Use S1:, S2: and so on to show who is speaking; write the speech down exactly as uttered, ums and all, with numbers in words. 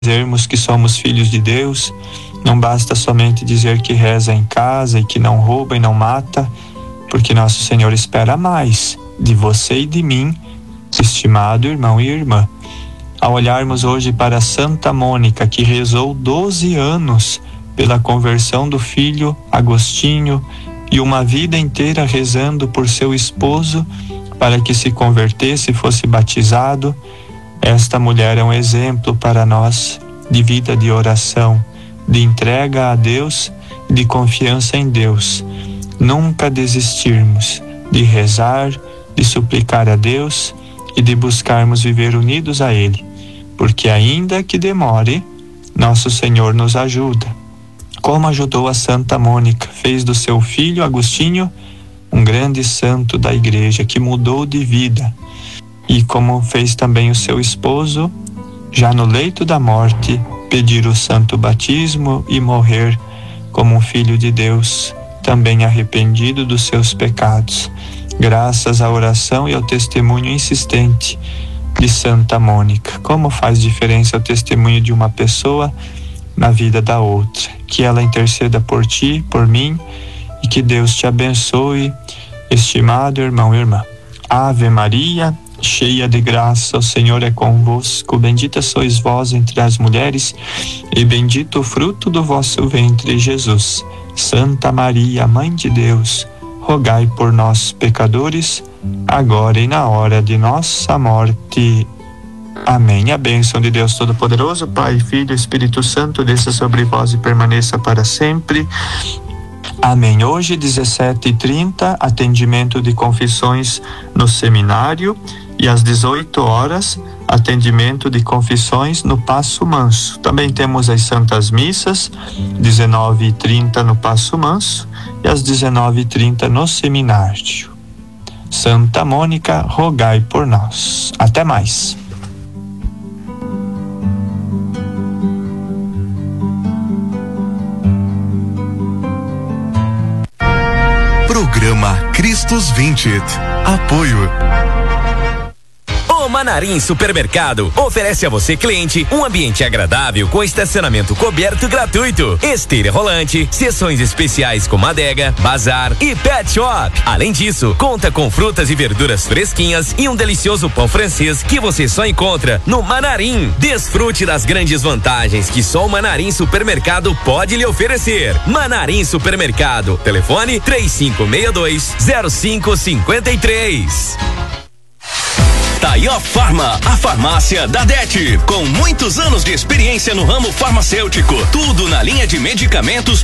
S1: dizermos que somos filhos de Deus, não basta somente dizer que reza em casa e que não rouba e não mata, porque nosso Senhor espera mais de você e de mim, estimado irmão e irmã. Ao olharmos hoje para Santa Mônica, que rezou doze anos pela conversão do filho Agostinho e uma vida inteira rezando por seu esposo para que se convertesse e fosse batizado, esta mulher é um exemplo para nós de vida de oração, de entrega a Deus, de confiança em Deus. Nunca desistirmos de rezar, de suplicar a Deus e de buscarmos viver unidos a Ele, porque ainda que demore, nosso Senhor nos ajuda. Como ajudou a Santa Mônica, fez do seu filho Agostinho um grande santo da igreja que mudou de vida. E como fez também o seu esposo, já no leito da morte, pedir o santo batismo e morrer como um filho de Deus, também arrependido dos seus pecados, graças à oração e ao testemunho insistente de Santa Mônica. Como faz diferença o testemunho de uma pessoa na vida da outra. Que ela interceda por ti, por mim, e que Deus te abençoe, estimado irmão e irmã. Ave Maria, cheia de graça, o Senhor é convosco, bendita sois vós entre as mulheres, e bendito o fruto do vosso ventre, Jesus. Santa Maria, Mãe de Deus, rogai por nós, pecadores, agora e na hora de nossa morte. Amém. A bênção de Deus Todo-Poderoso, Pai, Filho e Espírito Santo, desça sobre vós e permaneça para sempre. Amém. Hoje, dezessete e trinta, atendimento de confissões no seminário, e às dezoito horas, atendimento de confissões no Passo Manso. Também temos as Santas Missas, dezenove e trinta no Passo Manso e às dezenove e trinta no seminário. Santa Mônica, rogai por nós. Até mais.
S2: Programa Cristos Vincit. Apoio.
S3: O Manarim Supermercado oferece a você, cliente, um ambiente agradável com estacionamento coberto gratuito, esteira rolante, sessões especiais como adega, bazar e pet shop. Além disso, conta com frutas e verduras fresquinhas e um delicioso pão francês que você só encontra no Manarim. Desfrute das grandes vantagens que só o Manarim Supermercado pode lhe oferecer. Manarim Supermercado. Telefone três cinco seis dois zero cinco cinco três.
S4: Taió Farma, a farmácia da D E T, com muitos anos de experiência no ramo farmacêutico, tudo na linha de medicamentos